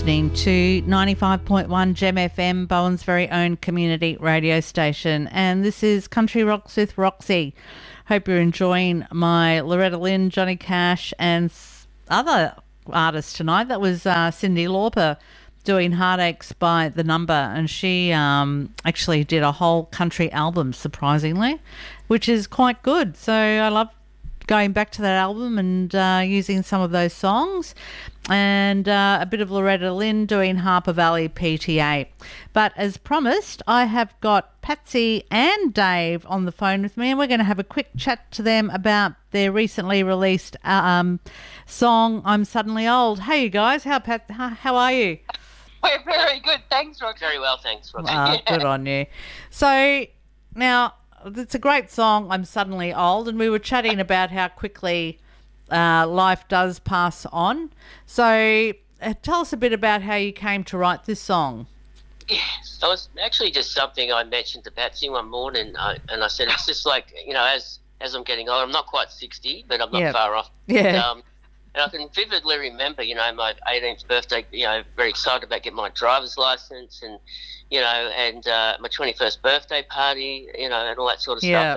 listening to 95.1 Gem FM, Bowen's very own community radio station. And this is Country Rocks with Roxy. Hope you're enjoying my Loretta Lynn, Johnny Cash and other artists tonight. That was Cyndi Lauper doing Heartaches by The Number. And she actually did a whole country album, surprisingly, which is quite good. So I love going back to that album and using some of those songs, and a bit of Loretta Lynn doing Harper Valley PTA. But as promised, I have got Patsy and Dave on the phone with me, and we're going to have a quick chat to them about their recently released song, I'm Suddenly Old. Hey, you guys, how are you? We're very good, thanks, Roxy. Very well, thanks, Roxy. Good on you. So now, it's a great song, I'm Suddenly Old, and we were chatting about how quickly life does pass on. So tell us a bit about how you came to write this song. Yes, it was actually just something I mentioned to Patsy one morning, and I said it's just like, you know, as I'm getting older, I'm not quite 60, but I'm not far off. Yeah. And I can vividly remember, you know, my 18th birthday, you know, very excited about getting my driver's license and, you know, and my 21st birthday party, you know, and all that sort of stuff.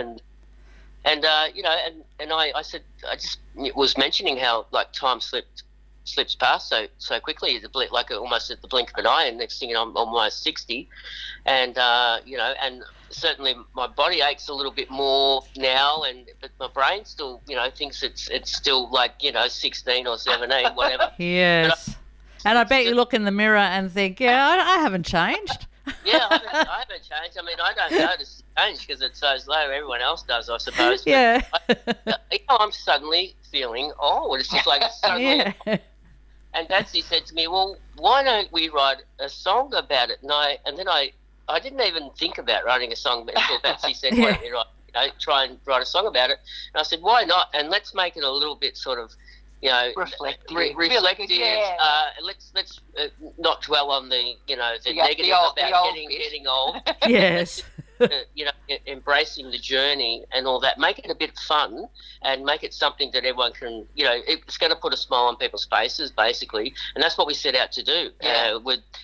And you know, and I said, I just was mentioning how, like, time slips past so quickly, like almost at the blink of an eye, and next thing you know, I'm almost 60. And, you know, and certainly my body aches a little bit more now, but my brain still, you know, thinks it's still like, you know, 16 or 17, whatever. Yes. And I bet you look in the mirror and think, yeah, I haven't changed. Yeah, I haven't changed. I mean, I don't notice change because it's so slow. Everyone else does, I suppose. But yeah. You know, I'm suddenly feeling old. It's just like suddenly. Yeah. And Patsy said to me, well, why don't we write a song about it? And then I didn't even think about writing a song until Patsy said, why don't we try and write a song about it? And I said, why not? And let's make it a little bit sort of, you know, reflective. Yeah. Let's not dwell on the, you know, the negative about getting old. Yes. You know, embracing the journey and all that. Make it a bit fun and make it something that everyone can, you know, it's going to put a smile on people's faces, basically. And that's what we set out to do. Yeah.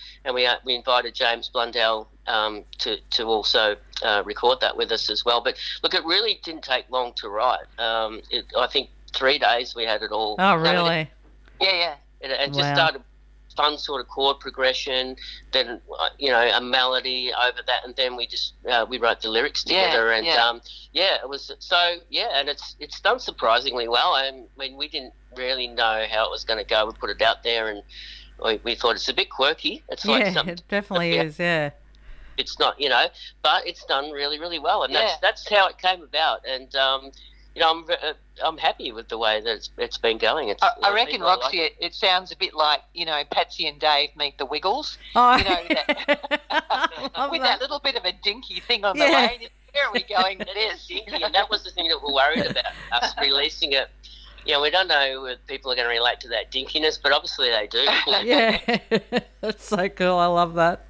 We invited James Blundell to also record that with us as well. But look, it really didn't take long to write. I think 3 days we had it all. Oh, really? Yeah. It just started fun sort of chord progression, then, you know, a melody over that, and then we just we wrote the lyrics together. And it was and it's done surprisingly well. I mean, we didn't really know how it was going to go. We put it out there, and we thought it's a bit quirky. It's like something, it definitely is. Yeah. It's not, you know, but it's done really, really well, and that's how it came about. And you know, I'm happy with the way that it's been going. I reckon, Roxy, it sounds a bit like, you know, Patsy and Dave meet the Wiggles. Oh, you know, with that little bit of a dinky thing on the way. Where are we going? It is dinky, and that was the thing that we're worried about, us releasing it. You know, we don't know if people are going to relate to that dinkiness, but obviously they do. Yeah, that's so cool. I love that.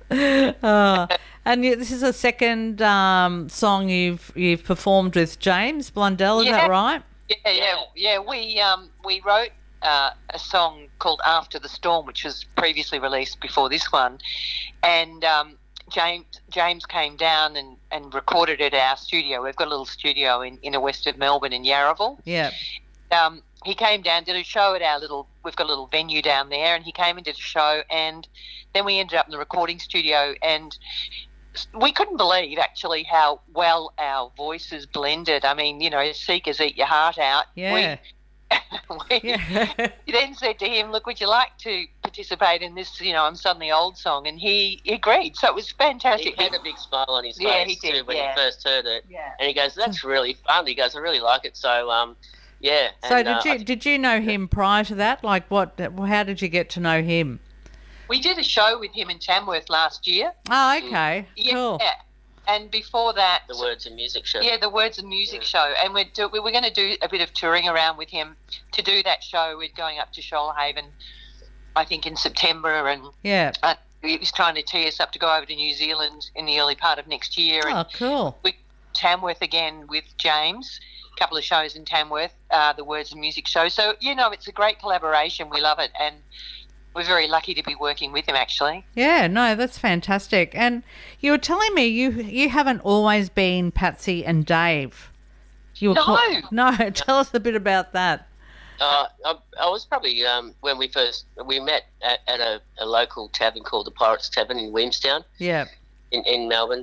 And this is a second song you've performed with James Blundell. Is that right? Yeah. We wrote a song called After the Storm, which was previously released before this one, and James came down and recorded at our studio. We've got a little studio in inner west of Melbourne in Yarraville. Yeah. He came down, did a show at we've got a little venue down there, and he came and did a show, and then we ended up in the recording studio, and we couldn't believe actually how well our voices blended. I mean, you know, Seekers Eat Your Heart Out. Yeah. We then said to him, look, would you like to participate in this, you know, I'm Suddenly Old song? And he agreed. So it was fantastic. He had a big smile on his face too when he first heard it. Yeah. And he goes, that's really fun. He goes, I really like it. So, yeah. So and, did you know him prior to that? Like how did you get to know him? We did a show with him in Tamworth last year. Oh, okay. Cool. Yeah. And before that... The Words and Music Show. Yeah, the Words and Music Show. And we were going to do a bit of touring around with him to do that show. We're going up to Shoalhaven, I think, in September. And he was trying to tee us up to go over to New Zealand in the early part of next year. Oh, cool. We Tamworth again with James, a couple of shows in Tamworth, the Words and Music Show. So, you know, it's a great collaboration. We love it. And we're very lucky to be working with him, actually. Yeah, no, that's fantastic. And you were telling me you haven't always been Patsy and Dave. You were No. no, tell us a bit about that. I was probably when we met at a local tavern called the Pirates Tavern in Williamstown. Yeah. In Melbourne,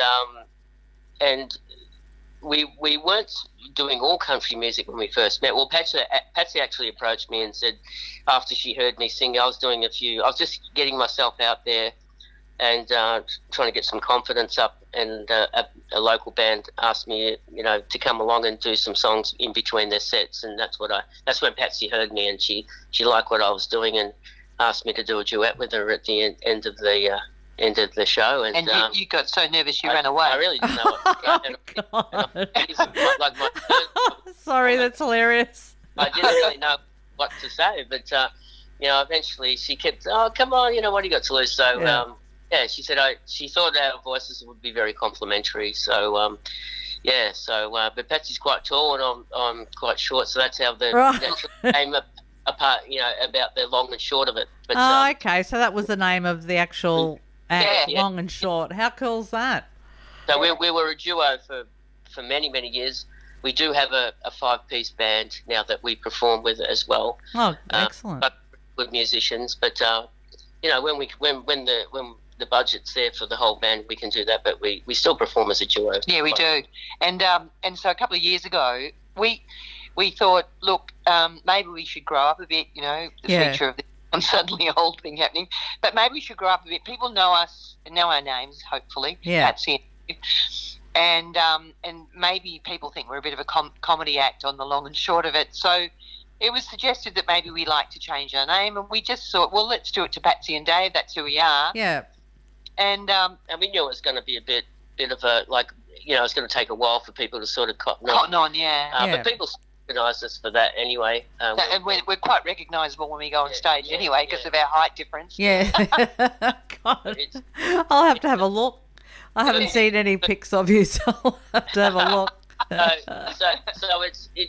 and we weren't doing all country music when we first met. Well, Patsy actually approached me and said, after she heard me sing, I was just getting myself out there and trying to get some confidence up, and a local band asked me, to come along and do some songs in between their sets, and that's when Patsy heard me, and she liked what I was doing and asked me to do a duet with her at the end of the show. And you got so nervous you ran away. I really didn't know what to Sorry, that's hilarious. I didn't really know what to say, but eventually she kept, oh, come on, what do you got to lose? So she said she thought our voices would be very complimentary. So but Patsy's quite tall and I'm quite short, so that's how that came apart. About the long and short of it. But, okay, so that was the name of the actual act, long and short. How cool's that? So we were a duo for many, many years. We do have a 5-piece band now that we perform with as well. Oh, excellent! But good musicians. But when the budget's there for the whole band, we can do that. But we still perform as a duo. Yeah, we do. And so a couple of years ago, we thought, look, maybe we should grow up a bit. The future of I'm suddenly old thing happening, but maybe we should grow up a bit. People know us, know our names, hopefully. Yeah. Patsy and maybe people think we're a bit of a comedy act on the long and short of it. So it was suggested that maybe we like to change our name, and we just thought, well, let's do it to Patsy and Dave. That's who we are. Yeah. And we knew it was going to be a bit of a it's going to take a while for people to sort of cotton on. Yeah. But people recognise us for that anyway. And we're quite recognisable when we go on stage anyway because of our height difference. Yeah. God. I'll have to have a look. I haven't seen any pics of you, so I'll have to have a look. So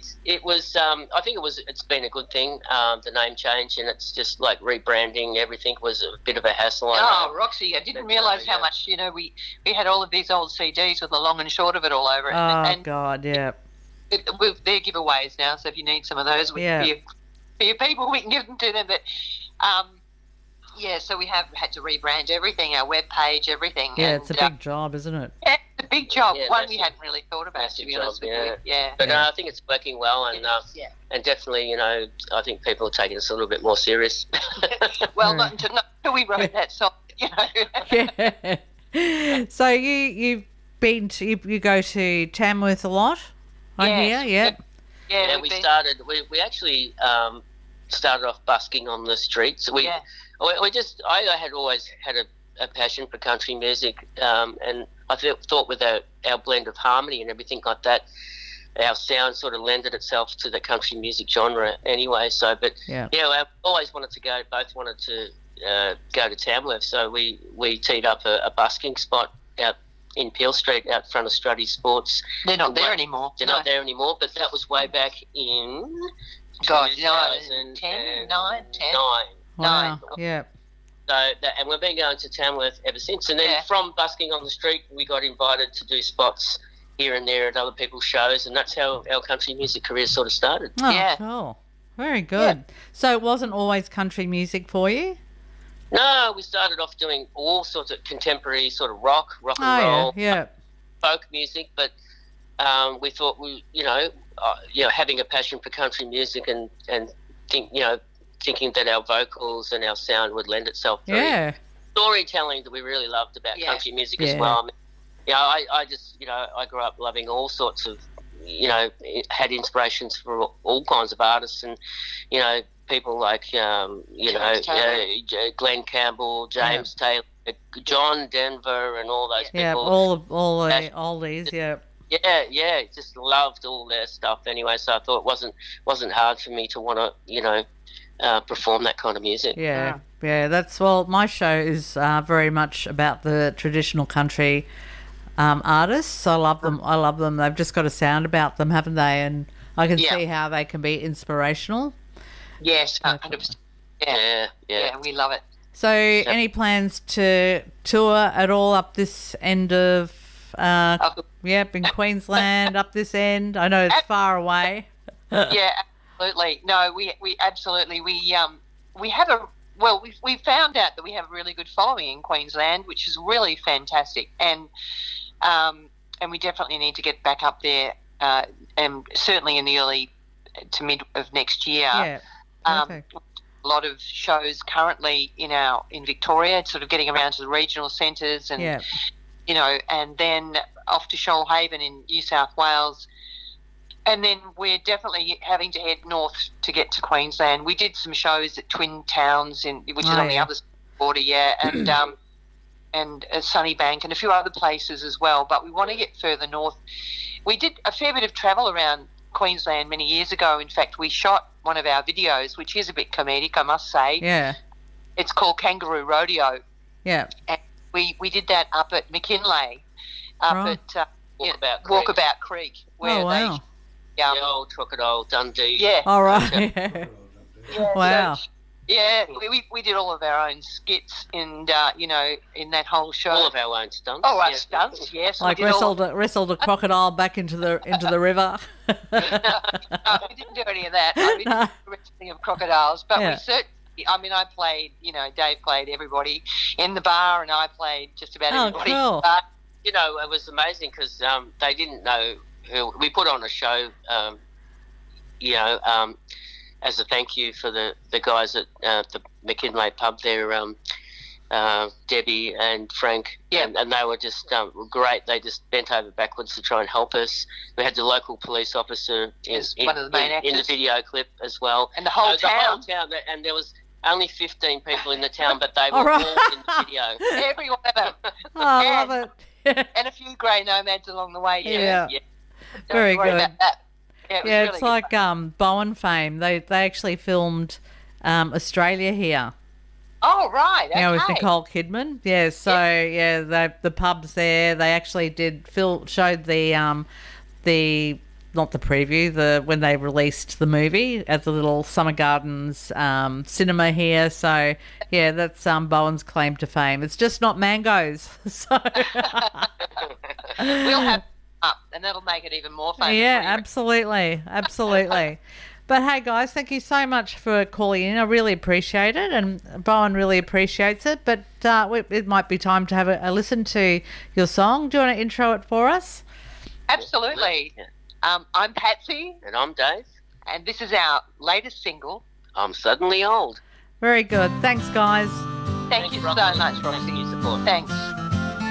it's been a good thing, the name change, and it's just like rebranding. Everything was a bit of a hassle. Roxy, I didn't realise how much, we had all of these old CDs with the long and short of it all over it. God, yeah. They're giveaways now, so if you need some of those for your people, we can give them to them. But so we have had to rebrand everything, our web page, everything. Yeah, it's a big job, isn't it? Yeah, it's a big job. One we hadn't really thought about, to be honest with you. Yeah. But I think it's working well, and definitely, I think people are taking us a little bit more serious. Well, not until we wrote that song, Yeah. So you've been you go to Tamworth a lot? Yeah, we started. We actually started off busking on the streets. I had always had a passion for country music, and I thought with our blend of harmony and everything like that, our sound sort of lended itself to the country music genre anyway. So, I always wanted to go. Both wanted to go to Tamworth, so we teed up a busking spot out in Peel Street out front of Struddy Sports. They're not there anymore. They're not there anymore, but that was way back in 2010, 9. Wow. Yeah. So and we've been going to Tamworth ever since. And then from busking on the street, we got invited to do spots here and there at other people's shows, and that's how our country music career sort of started. Oh, cool. Very good. Yeah. So it wasn't always country music for you? No, we started off doing all sorts of contemporary sort of rock and roll, folk music, but we thought having a passion for country music and thinking that our vocals and our sound would lend itself to storytelling that we really loved about country music as well. I just I grew up loving all sorts of had inspirations for all kinds of artists, and people like Glenn Campbell, James Taylor, John Denver, and all those people. Yeah, all these. Yeah, just loved all their stuff anyway. So I thought it wasn't hard for me to want to perform that kind of music. Yeah. That's my show is very much about the traditional country artists. I love them. They've just got a sound about them, haven't they? And I can see how they can be inspirational. Yes, 100%. Yeah, we love it. So, any plans to tour at all up this end of, in Queensland, up this end? I know it's far away. Yeah, absolutely. No, we absolutely, we have we found out that we have a really good following in Queensland, which is really fantastic. And we definitely need to get back up there, and certainly in the early to mid of next year. Yeah, perfect. A lot of shows currently in Victoria, sort of getting around to the regional centres, and and then off to Shoalhaven in New South Wales, and then we're definitely having to head north to get to Queensland. We did some shows at Twin Towns, which is on the other side of the border, and Sunnybank and a few other places as well. But we want to get further north. We did a fair bit of travel around Queensland many years ago. In fact, we shot one of our videos, which is a bit comedic, I must say. Yeah. It's called Kangaroo Rodeo. Yeah. And we did that up at McKinlay, at Walkabout Creek. Where wow. The old Crocodile Dundee. Yeah. All right. Yeah. Wow. So, we did all of our own skits and, in that whole show. All of our own stunts. Oh, our stunts, yes. Like wrestled a crocodile back into the river. No, we didn't do any of that. We didn't do wrestling of crocodiles, but we certainly, I played, Dave played everybody in the bar, and I played just about everybody cool. in the bar. It was amazing because they didn't know who. We put on a show, as a thank you for the guys at the McKinlay pub there, Debbie and Frank, and they were just great. They just bent over backwards to try and help us. We had the local police officer in the video clip as well. And the whole town. And there was only 15 people in the town, but they were all in the video. Every one of them. Oh, I love it. And a few grey nomads along the way. Yeah. Very good. About that. Yeah, it's really like Bowen fame. They actually filmed Australia here. Oh, right. Okay. With Nicole Kidman. Yeah, so the pubs there, they actually showed the not the preview, when they released the movie at the little Summer Gardens cinema here. So that's Bowen's claim to fame. It's just not mangoes. So we'll have up, and that'll make it even more famous. Yeah, absolutely. But hey guys, thank you so much for calling in. I really appreciate it, and Bowen really appreciates it. But it might be time to have a listen to your song. Do you want to intro it for us? Absolutely. I'm Patsy. And I'm Dave. And this is our latest single, I'm Suddenly Old. Very good. Thanks guys. Thank you so much, Roxy. Thanks for your support. Thanks.